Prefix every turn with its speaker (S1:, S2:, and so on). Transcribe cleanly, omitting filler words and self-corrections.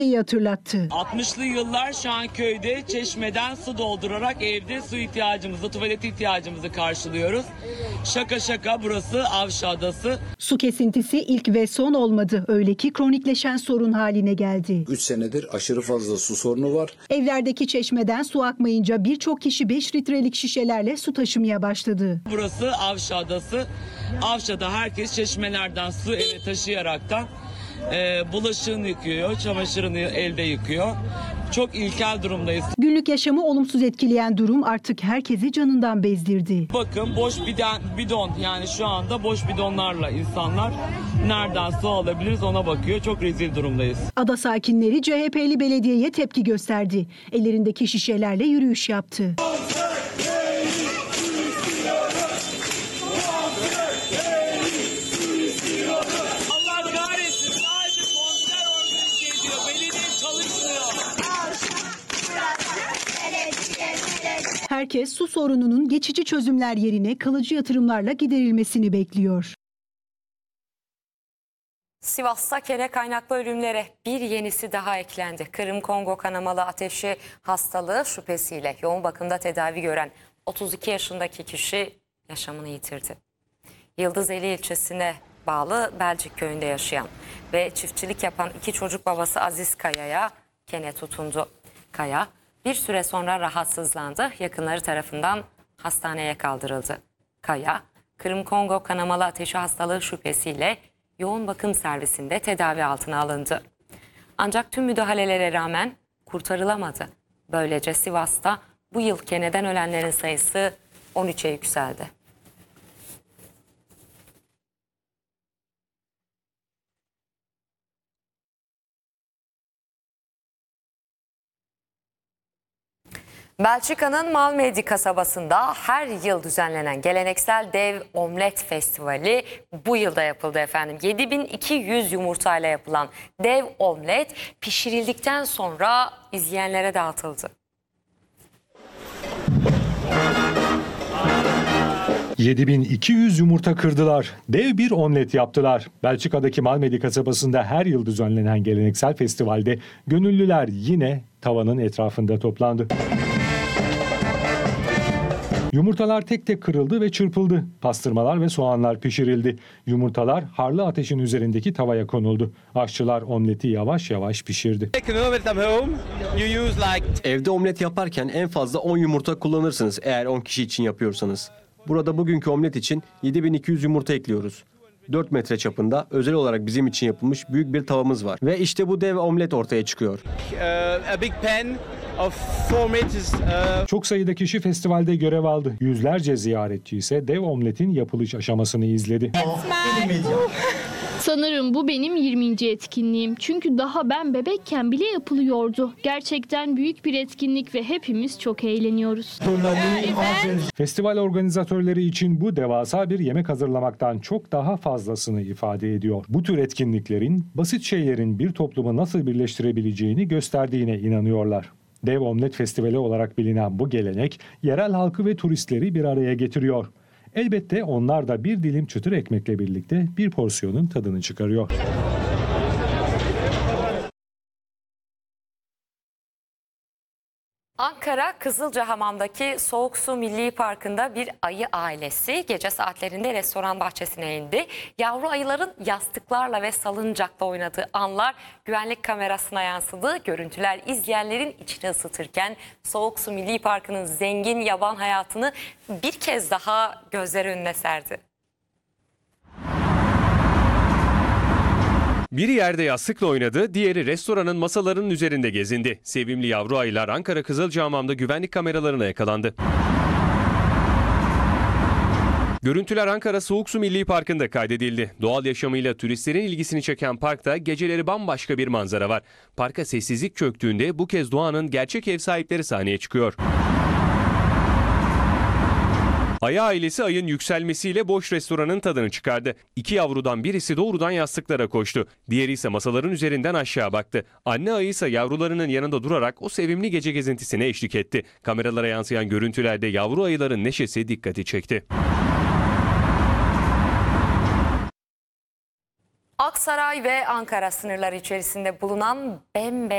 S1: hatırlattı.
S2: 60'lı yıllar şu an köyde çeşmeden su doldurarak evde su ihtiyacımızı, tuvalet ihtiyacımızı karşılıyoruz. Şaka şaka burası Avşa Adası.
S1: Su kesintisi ilk ve son olmadı. Öyle ki kronikleşen sorun haline geldi.
S3: 3 senedir aşırı fazla su sorunu var.
S1: Evlerdeki çeşmeden su akmayınca birçok kişi 5 litrelik şişelerle su taşımaya başladı.
S2: Burası Avşa Adası. Avşa'da herkes çeşmelerden su eve taşıyaraktan bulaşığını yıkıyor, çamaşırını elde yıkıyor. Çok ilkel durumdayız.
S1: Günlük yaşamı olumsuz etkileyen durum artık herkesi canından bezdirdi.
S2: Bakın boş bidon, yani şu anda boş bidonlarla insanlar nereden su alabiliriz ona bakıyor. Çok rezil durumdayız.
S1: Ada sakinleri CHP'li belediyeye tepki gösterdi. Ellerindeki şişelerle yürüyüş yaptı. Herkes su sorununun geçici çözümler yerine kalıcı yatırımlarla giderilmesini bekliyor.
S4: Sivas'ta kene kaynaklı ölümlere bir yenisi daha eklendi. Kırım-Kongo kanamalı ateşi hastalığı şüphesiyle yoğun bakımda tedavi gören 32 yaşındaki kişi yaşamını yitirdi. Yıldızeli ilçesine bağlı Belcik köyünde yaşayan ve çiftçilik yapan 2 çocuk babası Aziz Kaya'ya kene tutundu. Kaya bir süre sonra rahatsızlandı. Yakınları tarafından hastaneye kaldırıldı. Kaya, Kırım-Kongo kanamalı ateşi hastalığı şüphesiyle yoğun bakım servisinde tedavi altına alındı. Ancak tüm müdahalelere rağmen kurtarılamadı. Böylece Sivas'ta bu yıl keneden ölenlerin sayısı 13'e yükseldi. Belçika'nın Malmedy kasabasında her yıl düzenlenen geleneksel dev omlet festivali bu yılda yapıldı efendim. 7200 yumurtayla yapılan dev omlet pişirildikten sonra izleyenlere dağıtıldı.
S5: ...7200 yumurta kırdılar. Dev bir omlet yaptılar. Belçika'daki Malmedy kasabasında her yıl düzenlenen geleneksel festivalde gönüllüler yine tavanın etrafında toplandı. Yumurtalar tek tek kırıldı ve çırpıldı. Pastırmalar ve soğanlar pişirildi. Yumurtalar harlı ateşin üzerindeki tavaya konuldu. Aşçılar omleti yavaş yavaş pişirdi.
S6: Evde omlet yaparken en fazla 10 yumurta kullanırsınız eğer 10 kişi için yapıyorsanız. Burada bugünkü omlet için 7200 yumurta ekliyoruz. 4 metre çapında özel olarak bizim için yapılmış büyük bir tavamız var. Ve işte bu dev omlet ortaya çıkıyor.
S5: Çok sayıda kişi festivalde görev aldı. Yüzlerce ziyaretçi ise dev omletin yapılış aşamasını izledi.
S7: Sanırım bu benim 20. etkinliğim. Çünkü daha ben bebekken bile yapılıyordu. Gerçekten büyük bir etkinlik ve hepimiz çok eğleniyoruz.
S5: Festival organizatörleri için bu devasa bir yemek hazırlamaktan çok daha fazlasını ifade ediyor. Bu tür etkinliklerin basit şeylerin bir toplumu nasıl birleştirebileceğini gösterdiğine inanıyorlar. Dev Omlet Festivali olarak bilinen bu gelenek yerel halkı ve turistleri bir araya getiriyor. Elbette onlar da bir dilim çıtır ekmekle birlikte bir porsiyonun tadını çıkarıyor.
S4: Ankara Kızılcahamam'daki Soğuk Su Milli Parkı'nda bir ayı ailesi gece saatlerinde restoran bahçesine indi. Yavru ayıların yastıklarla ve salıncakla oynadığı anlar güvenlik kamerasına yansıdı. Görüntüler izleyenlerin içini ısıtırken Soğuk Su Milli Parkı'nın zengin yaban hayatını bir kez daha gözler önüne serdi.
S8: Biri yerde yastıkla oynadı, diğeri restoranın masalarının üzerinde gezindi. Sevimli yavru ayılar Ankara Kızılcahamam'da güvenlik kameralarına yakalandı. Görüntüler Ankara Soğuk Su Milli Parkı'nda kaydedildi. Doğal yaşamıyla turistlerin ilgisini çeken parkta geceleri bambaşka bir manzara var. Parka sessizlik çöktüğünde bu kez doğanın gerçek ev sahipleri sahneye çıkıyor. Ayı ailesi ayın yükselmesiyle boş restoranın tadını çıkardı. 2 yavrudan birisi doğrudan yastıklara koştu. Diğeri ise masaların üzerinden aşağı baktı. Anne ayı ise yavrularının yanında durarak o sevimli gece gezintisine eşlik etti. Kameralara yansıyan görüntülerde yavru ayıların neşesi dikkati çekti.
S4: Aksaray ve Ankara sınırları içerisinde bulunan bembeyaz